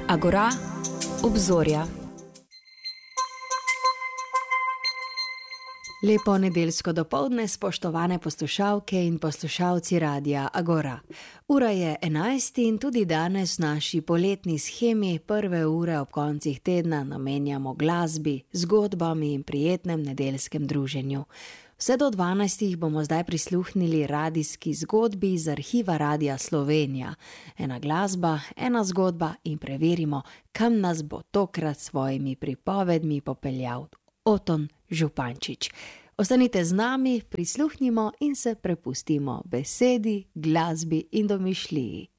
Agora, obzorja. Lepo nedeljsko dopoldne, spoštovane poslušalke in poslušalci radia Agora. Ura je 11 in tudi danes v naši poletni shemi prve ure ob koncih tedna namenjamo glasbi, zgodbami in prijetnem nedeljskem druženju. Vse do 12 bomo zdaj prisluhnili radijski zgodbi iz arhiva Radia Slovenija. Ena glasba, ena zgodba in preverimo, kam nas bo tokrat svojimi pripovedmi popeljal Oton Župančič. Ostanite z nami, prisluhnimo in se prepustimo besedi, glasbi in domišljiji.